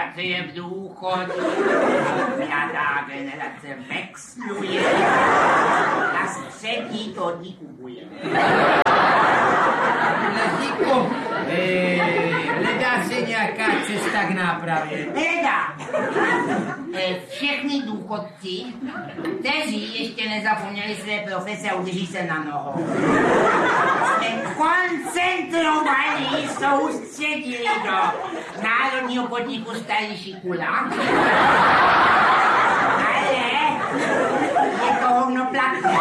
generace je v důchodu, mladá generace vexluje, a střední to kupuje. Lazíku, hledá se nějaká cesta k nápravě? Hledá. Všechny důchodci, kteří ještě nezapomněli své profese a udrží se na nohou, jsme koncentrovaní, soustředili do Národního podniku Starý Šikula. Ale je to hovnoplatné.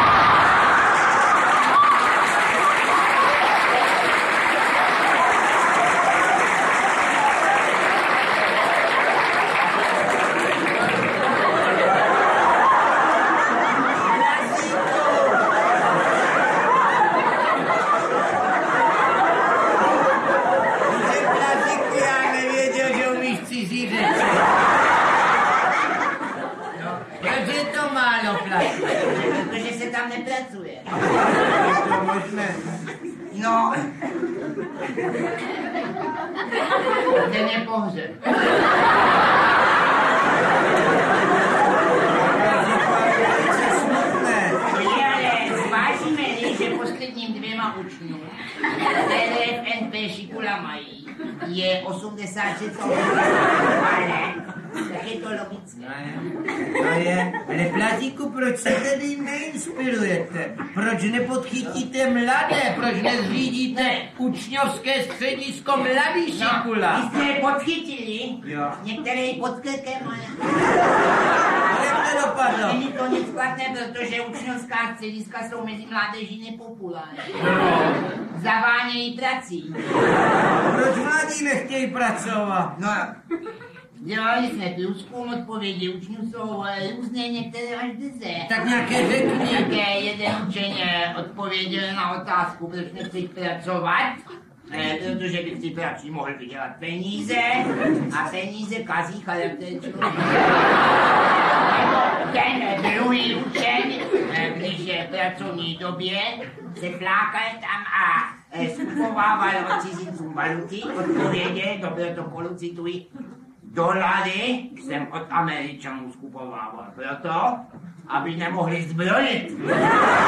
Protože se tam nepracuje. Je to možné? No. Ten je pohřeb. Ale zvážíme-li, že posledním 2 učňům, které v NP Šikula mají, je 86 ale tak je to logické. No je, ale Plazíku, proč se tedy neinspirujete? Proč nepodchytíte mladé? Proč nezřídíte učňovské středisko Mladý Šikula? Vy jste je podchytili? Jo. Některé i pod krkem, ale... Jak to dopadlo? Není to nic platné, protože učňovská střediska jsou mezi mládeží nepopulární. Zavánějí prací. Proč mladí nechtějí pracovat? No, dělali jsme průzkum, odpovědi učňů jsou různé, některé až drze. Tak nějaké řekni. Také jeden učeň odpověděl na otázku, proč nechci pracovat, protože by si prací mohl vydělat peníze a peníze kazí charakter člověka. Ten druhý učeň, když je v pracovní době, se flákal tam a skupovával od cizincům valuty, odpověděl do protokolu, cituji, dolary jsem od Američanů skupovával proto, aby nemohli zbrojit.